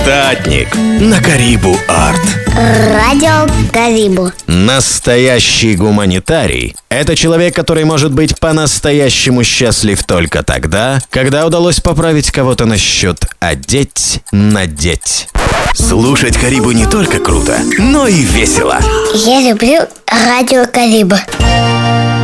Штатник на Карибу Арт. Радио Карибу. Настоящий гуманитарий – это человек, который может быть по-настоящему счастлив только тогда, когда удалось поправить кого-то насчет одеть, надеть. Слушать Карибу не только круто, но и весело. Я люблю Радио Карибу.